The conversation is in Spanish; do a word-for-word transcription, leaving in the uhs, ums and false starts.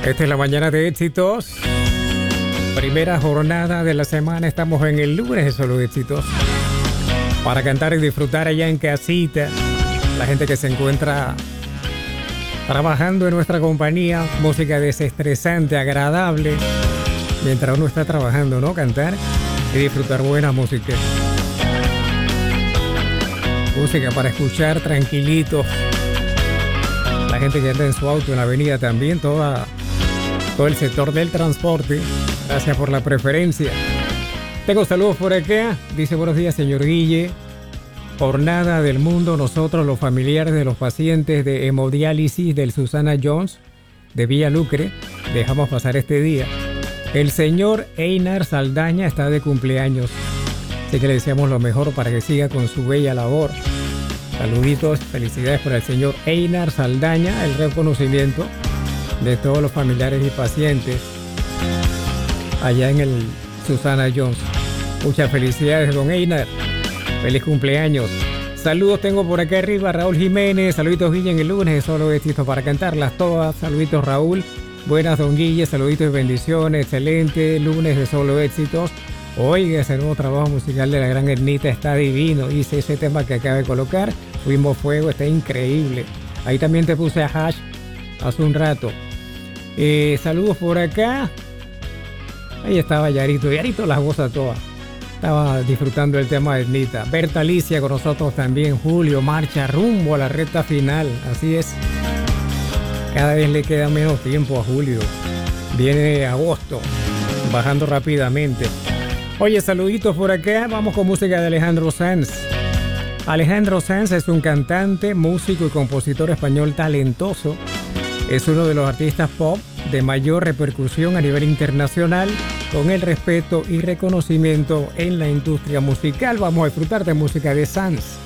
Esta es la mañana de éxitos. Primera jornada de la semana. Estamos en el lunes de solo éxitos. Para cantar y disfrutar allá en casita. La gente que se encuentra trabajando en nuestra compañía. Música desestresante, agradable. Mientras uno está trabajando, ¿no? Cantar y disfrutar buena música. Música para escuchar tranquilito. La gente que anda en su auto en la avenida también. Toda, todo el sector del transporte. Gracias por la preferencia. Tengo saludos por acá. Dice: buenos días, señor Guille. Jornada del mundo. Nosotros, los familiares de los pacientes de hemodiálisis del Susana Jones de Villa Lucre, dejamos pasar este día. El señor Einar Saldaña está de cumpleaños. Así que le deseamos lo mejor para que siga con su bella labor. Saluditos, felicidades para el señor Einar Saldaña. El reconocimiento de todos los familiares y pacientes allá en el Susana Jones. Muchas felicidades, don Einar. Feliz cumpleaños. Saludos tengo por acá arriba, Raúl Jiménez. Saluditos, Guille, en el lunes. Solo éxitos para cantarlas todas. Saluditos, Raúl. Buenas, don Guille. Saluditos y bendiciones. Excelente lunes de solo éxitos. Oiga, ese nuevo trabajo musical de la gran Ernita está divino. Hice ese tema que acaba de colocar. Fuimos Fuego, está increíble. Ahí también te puse a Hash hace un rato. Eh, saludos por acá. Ahí estaba Yarito. Yarito las goza todas. Estaba disfrutando el tema de Ernita. Berta Alicia con nosotros también. Julio marcha rumbo a la recta final. Así es. Cada vez le queda menos tiempo a Julio. Viene agosto, bajando rápidamente. Oye, saluditos por acá. Vamos con música de Alejandro Sanz. Alejandro Sanz es un cantante, músico y compositor español talentoso. Es uno de los artistas pop de mayor repercusión a nivel internacional, con el respeto y reconocimiento en la industria musical. Vamos a disfrutar de música de Sanz.